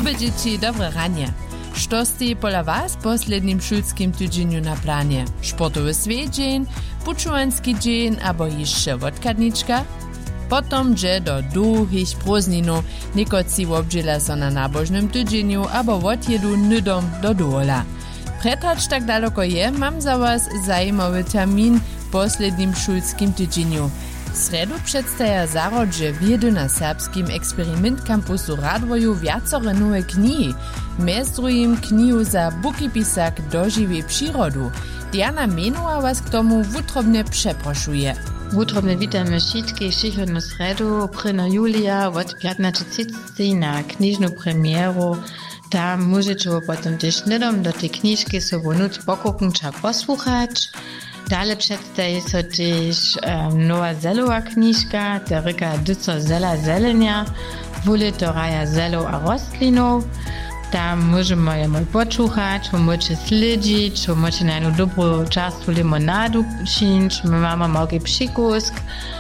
Lube dzieci, dobre ranie. Što ste pola was poslednim šulskim tydzieniu na planie? Sportowy svědźeń, pučujanski dzień abo jeszcze wodkadniczka? Potom dże do długich prózdninów, niekoci obdziela so na nabożnym tydzieniu abo odjedu nydom do dola. Pretacz tak daleko je, mam za was zajímavý termin poslednim šulskim tydzieniu. W sredu przedstawia zarodże wiedy na serbskim Experiment Campusu Radwoju wiacore nowe knihy. Mez drugim knihu za bukipisak Dožiwie przyrodu. Diana Menuła was k tomu wutrobne przeproszuje. Wutrobne witamy wszystkich przychodną sredu 1. julia od 15:30 na knižnu premieru. Tam możecie potem też nydom do tej kniżki sobie nut pokuknąć a posłuchać. Dalej przedstawi się też nowa zelowa kniżka, teryka Dyco zela zelenia, wóle to raja zelo a rostlinów. Tam możemy je posłuchać, możecie śledzić, możecie na jedną dobrą czarstwu limonadu przyjąć, my mamy mały przykusk.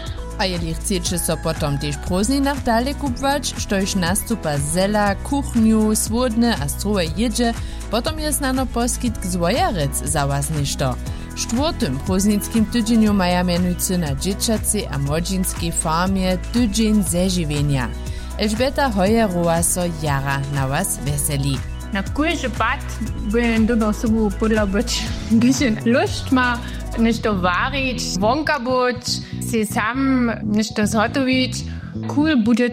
A jeżeli chcecie so potom też prózdninach dalej kupować, štož nastupa zela, kuchniu, słodne a struwe jedzie, potom jest nano poskitk zwojarec za was ništo. W 4. prózdnickim tydzieniu maja mianujcy na dzieciacej a młodzieńskiej farmie tydzień zeżywienia. Elżbieta Hojerowa so jara na was weseli. Na kujże pad bym dobrą sobą podrobić, gdyż lust ma nešto varić, wonka być, się sam nešto zhotowić. Cool bude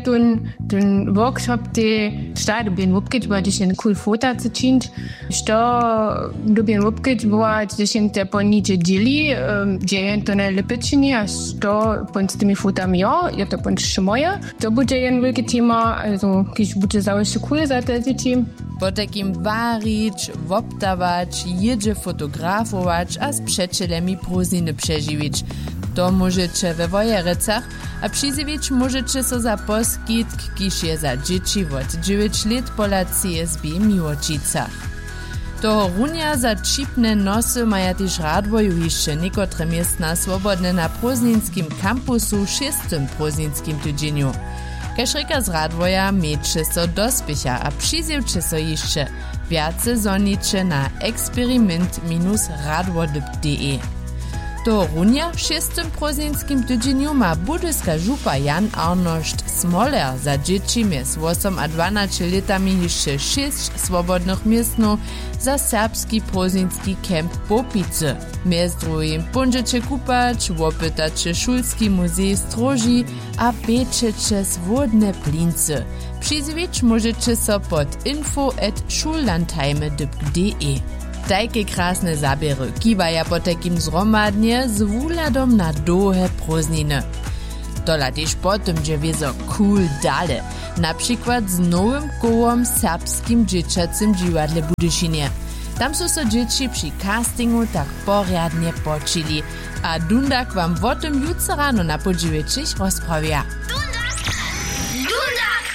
ten workshop, te šta dobien wupkić, bo gdyż ten cool fota zaczynić, što dobien wupkić, bo gdyż te po nicze dzieli, dzieje to na lepečini, a što pon z tymi fotami je to pon še moje. To bude jen wielkie tema, also když bude zaujście cool za te dzieci. Po takim varić, woptawać, jedzie fotografować, a z przyjacielami prózdniny przeżywić. To możecie we Wojerecach, a przyzywić możecie so za poskitk, kiż je za dzieci od 9 lat pola CSB Miłočicach. To runia za čipne nosy maja też Radwoju jeszcze niekotre miestna swobodne na prózdninskim kampusu w 6. prózdninskim tydzieniu. Kašrika z Radwoja miejcie so dospiecha, a przyzywcie so jeszcze. Więcej zonicie na experiment-radwodyb.de. To runia w 6. prózdninskim tydzieniu ma budyska župa Jan Arnošt Smoler za dzieci między 8 a 12 latami jeszcze 6 swobodnych miestnów za serbski prózdninski kemp Popice. Między drugim będziecie kupać, łopytacie szulski muzej stroży a pieczecie swodne plince. Przyzwać możecie so pod info@schullandheime.de. Tajke krasne zabiery kiwaja po takim zromadnie z wuladom na dłuhe prózdniny. Tola też potem dziewizo cool dale, na przykład z nowym kołom serbskim dzieciacym dziwadle Budyszynie. Tam są so dzieci przy castingu tak poriadnie počili, a Dundak wam o tym jutro rano na podziwieczych rozprawia.